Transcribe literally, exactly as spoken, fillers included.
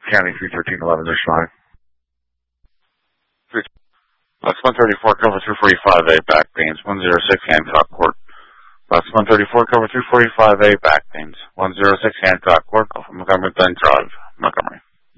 County three thirteen eleven, there's five. Box one thirty-four, cover three forty-five A, back beams, one oh six Hancock Court. Box one thirty-four, cover three forty-five A, back beams, one oh six Hancock Court, Montgomery Glen Drive, Montgomery.